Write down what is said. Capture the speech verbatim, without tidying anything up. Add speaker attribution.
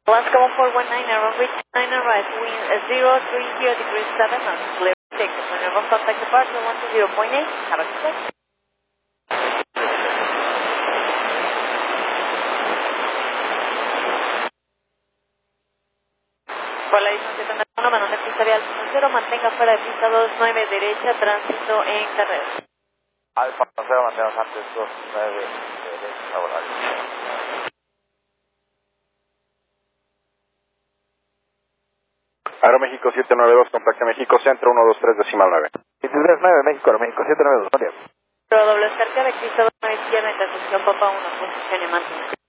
Speaker 1: Alaska one four one nine, runway nine and right, wind zero three zero degrees seven, and clear take. Whenever contact departure one two zero point eight, have a good day. Por la distancia de uno, manual de pista vial cero, mantenga fuera de pista dos nueve derecha, tránsito en carrera.
Speaker 2: Alfa cero, mantenemos antes dos nueve derecha, laboral.
Speaker 3: Aeroméxico siete nueve dos, contacte México Centro uno dos tres decimal nueve.
Speaker 2: siete tres nueve, México, Aeroméxico siete nueve dos, buen día.
Speaker 1: Pero doble cerca de pista dos nueve izquierda, intersección Papa uno, posición y mantenga.